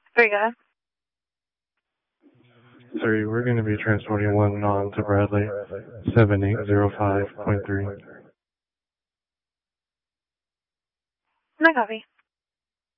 Very good. Sorry, we're going to be transporting one on to Bradley, 7805.3. No copy.